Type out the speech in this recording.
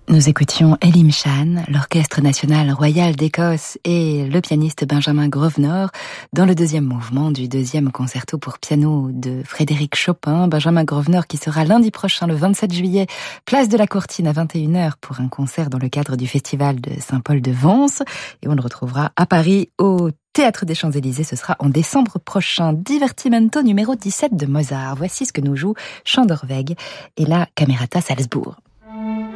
Nous écoutions Elim Chan, l'Orchestre national royal d'Écosse et le pianiste Benjamin Grosvenor dans le deuxième mouvement du deuxième concerto pour piano de Frédéric Chopin. Benjamin Grosvenor qui sera lundi prochain, le 27 juillet, place de la Courtine à 21h pour un concert dans le cadre du festival de Saint-Paul-de-Vence. Et on le retrouvera à Paris au Théâtre des Champs-Élysées, ce sera en décembre prochain. Divertimento numéro 17 de Mozart. Voici ce que nous joue Chandorweg et la Camerata Salzbourg.